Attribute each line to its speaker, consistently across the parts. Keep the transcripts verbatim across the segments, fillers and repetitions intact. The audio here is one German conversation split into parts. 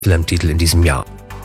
Speaker 1: Slam-Titel in diesem Jahr.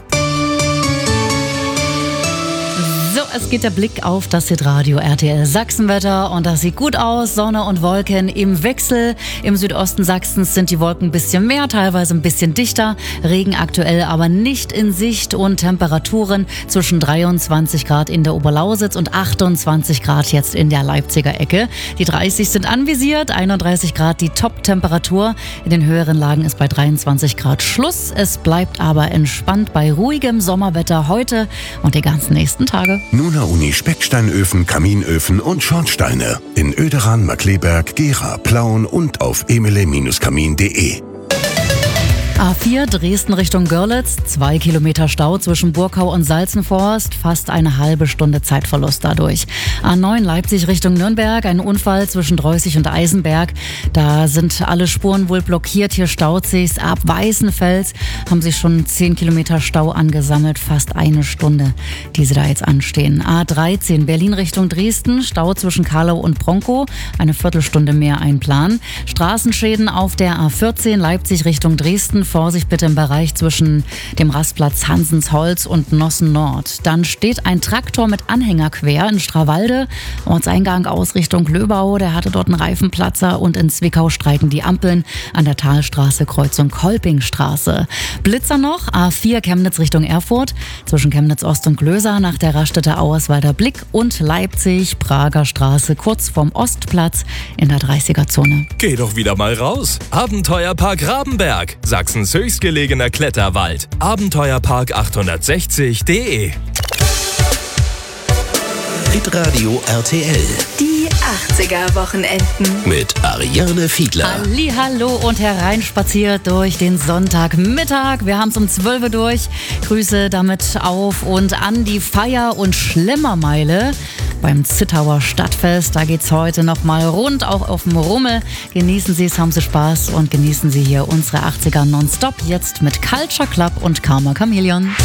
Speaker 2: So, es geht der Blick auf das Hitradio R T L Sachsenwetter und das sieht gut aus. Sonne und Wolken im Wechsel. Im Südosten Sachsens sind die Wolken ein bisschen mehr, teilweise ein bisschen dichter. Regen aktuell aber nicht in Sicht und Temperaturen zwischen dreiundzwanzig Grad in der Oberlausitz und achtundzwanzig Grad jetzt in der Leipziger Ecke. Die dreißig sind anvisiert, einunddreißig Grad die Top-Temperatur. In den höheren Lagen ist bei dreiundzwanzig Grad Schluss. Es bleibt aber entspannt bei ruhigem Sommerwetter heute und die ganzen nächsten Tage.
Speaker 3: Nuna Uni Specksteinöfen, Kaminöfen und Schornsteine in Oederan, Markkleeberg, Gera, Plauen und auf emile kamin punkt de.
Speaker 2: A vier Dresden Richtung Görlitz, zwei Kilometer Stau zwischen Burkau und Salzenforst, fast eine halbe Stunde Zeitverlust dadurch. A neun Leipzig Richtung Nürnberg, ein Unfall zwischen Dreußig und Eisenberg. Da sind alle Spuren wohl blockiert, hier staut sich's. Ab Weißenfels haben sich schon zehn Kilometer Stau angesammelt, fast eine Stunde, die sie da jetzt anstehen. A dreizehn Berlin Richtung Dresden, Stau zwischen Karlau und Bronkow, eine Viertelstunde mehr einplanen. Straßenschäden auf der A vierzehn Leipzig Richtung Dresden, Vorsicht bitte im Bereich zwischen dem Rastplatz Hansensholz und Nossen Nord. Dann steht ein Traktor mit Anhänger quer in Strawalde. Ortseingang aus Richtung Löbau, der hatte dort einen Reifenplatzer und in Zwickau streiken die Ampeln an der Talstraße Kreuzung Kolpingstraße. Blitzer noch, A vier Chemnitz Richtung Erfurt, zwischen Chemnitz Ost und Glöser nach der Raststätte Auerswalder Blick und Leipzig Prager Straße kurz vorm Ostplatz in der dreißiger Zone.
Speaker 4: Geh doch wieder mal raus. Abenteuerpark Rabenberg, Sachsens höchstgelegener Kletterwald. Abenteuerpark achthundertsechzig punkt de.
Speaker 5: Hitradio R T L.
Speaker 6: Die achtziger-Wochenenden.
Speaker 5: Mit Ariane Fiedler.
Speaker 2: Hallihallo und hereinspaziert durch den Sonntagmittag. Wir haben es um zwölf Uhr durch. Grüße damit auf und an die Feier- und Schlemmermeile beim Zittauer Stadtfest. Da geht's heute nochmal rund, auch auf dem Rummel. Genießen Sie es, haben Sie Spaß und genießen Sie hier unsere achtziger nonstop. Jetzt mit Culture Club und Karma Chameleon.